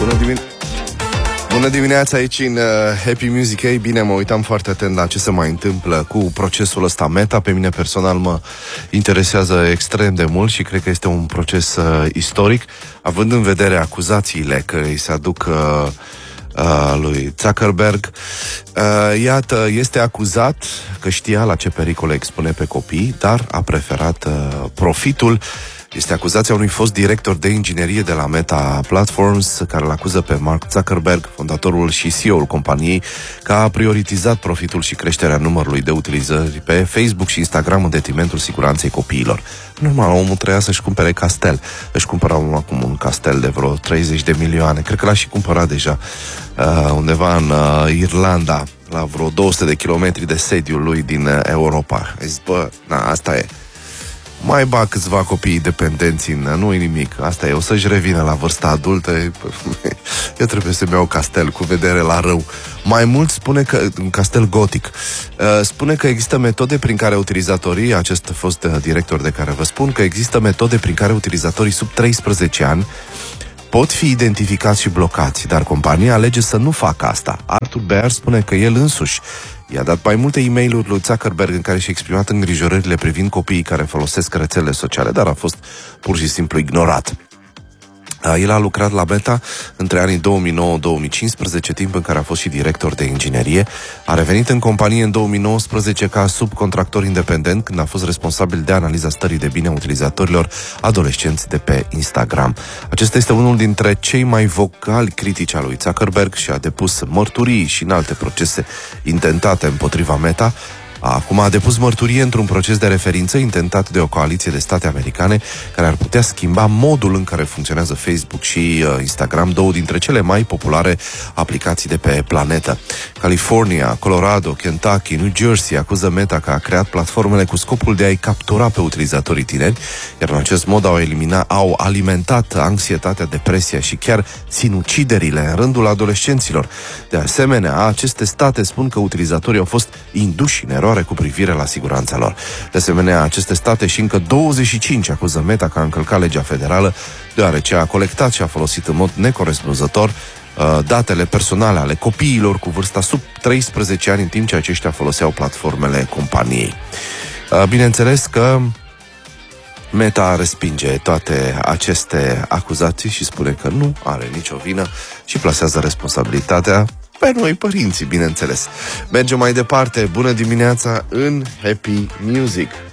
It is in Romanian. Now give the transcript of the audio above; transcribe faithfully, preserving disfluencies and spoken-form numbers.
Bună dimineața! Bună dimineața aici în uh, Happy Music. Ei bine, mă uitam foarte atent la ce se mai întâmplă cu procesul ăsta Meta. Pe mine personal mă interesează extrem de mult și cred că este un proces uh, istoric, având în vedere acuzațiile că îi se aduc uh, uh, lui Zuckerberg. Uh, iată, este acuzat că știa la ce pericole expune pe copii, dar a preferat uh, profitul. Este acuzația unui fost director de inginerie de la Meta Platforms, care îl acuză pe Mark Zuckerberg, fondatorul și C E O-ul companiei, că a prioritizat profitul și creșterea numărului de utilizări pe Facebook și Instagram în detrimentul siguranței copiilor. Normal, omul trebuia să-și cumpere castel. Își cumpăra acum un castel de vreo treizeci de milioane. Cred că l-a și cumpărat deja uh, undeva în uh, Irlanda, la vreo două sute de kilometri de sediul lui din uh, Europa. Ai zis, bă, na, asta e. Mai bag câțiva copii dependenți în... Nu-i nimic, asta e, o să-și revină la vârsta adultă. Eu trebuie să-mi iau castel cu vedere la rău. Mai mult spune că... Un castel gotic. Spune că există metode prin care utilizatorii, acest fost director de care vă spun, că există metode prin care utilizatorii sub treisprezece ani pot fi identificați și blocați, dar compania alege să nu facă asta. Arthur Bear spune că el însuși i-a dat mai multe e-mail-uri lui Zuckerberg în care și-a exprimat îngrijorările privind copiii care folosesc rețelele sociale, dar a fost pur și simplu ignorat. El a lucrat la Meta între anii două mii nouă - două mii cincisprezece, timp în care a fost și director de inginerie. A revenit în companie în două mii nouăsprezece ca subcontractor independent, când a fost responsabil de analiza stării de bine a utilizatorilor adolescenți de pe Instagram. Acesta este unul dintre cei mai vocali critici al lui Zuckerberg și a depus mărturii și în alte procese intentate împotriva Meta. Acum a depus mărturie într-un proces de referință intentat de o coaliție de state americane care ar putea schimba modul în care funcționează Facebook și uh, Instagram, două dintre cele mai populare aplicații de pe planetă. California, Colorado, Kentucky, New Jersey acuză Meta că a creat platformele cu scopul de a-i captura pe utilizatorii tineri, iar în acest mod au eliminat, au alimentat anxietatea, depresia și chiar sinuciderile în rândul adolescenților. De asemenea, aceste state spun că utilizatorii au fost induși în eroare cu privire la siguranța lor. De asemenea, aceste state și încă douăzeci și cinci acuză Meta că a încălcat legea federală, deoarece a colectat și a folosit în mod necorespunzător uh, datele personale ale copiilor cu vârsta sub treisprezece ani, în timp ce aceștia foloseau platformele companiei. Uh, bineînțeles că Meta respinge toate aceste acuzații și spune că nu are nicio vină și plasează responsabilitatea pe noi, părinții, bineînțeles. Mergem mai departe. Bună dimineața în Happy Music.